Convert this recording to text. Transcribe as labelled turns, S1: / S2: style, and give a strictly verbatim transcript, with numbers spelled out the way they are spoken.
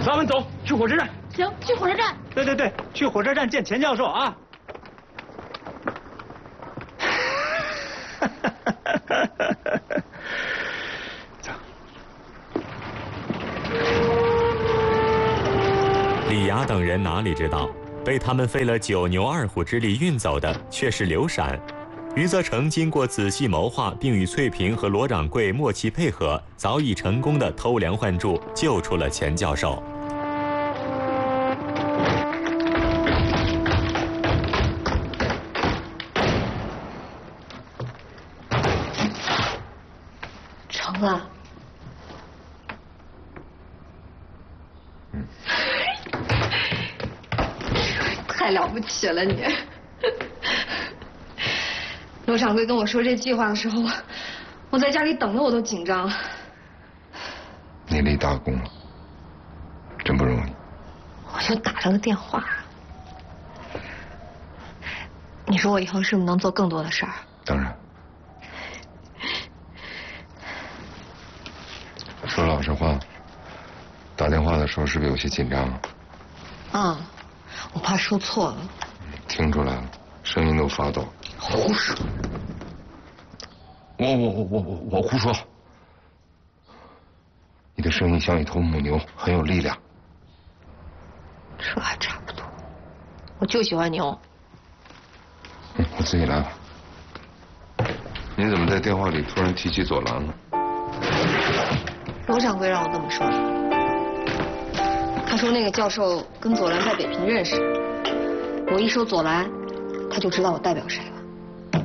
S1: 咱们走，去火车站。
S2: 行，去火车站。
S3: 对对对，去火车站见钱教授啊。
S4: 走。
S5: 李涯等人哪里知道，被他们费了九牛二虎之力运走的却是刘闪。余则成经过仔细谋划，并与翠萍和罗掌柜默契配合，早已成功的偷梁换柱，救出了钱教授。
S2: 成了。太了不起了你！罗掌柜跟我说这计划的时候，我在家里等的我都紧张。
S4: 你立大功了，真不容易。
S2: 我就打了个电话。你说我以后是不是能做更多的事儿？
S4: 当然。说老实话，打电话的时候是不是有些紧张啊？
S2: 啊，我怕说错了。
S4: 听出来了，声音都发抖。
S2: 胡说！
S4: 我我我我我我胡说。你的声音像一头母牛，很有力量。
S2: 这还差不多。我就喜欢牛。
S4: 嗯，我自己来吧。你怎么在电话里突然提起左蓝了？
S2: 罗掌柜让我这么说的。他说那个教授跟左蓝在北平认识。我一说左蓝，他就知道我代表谁。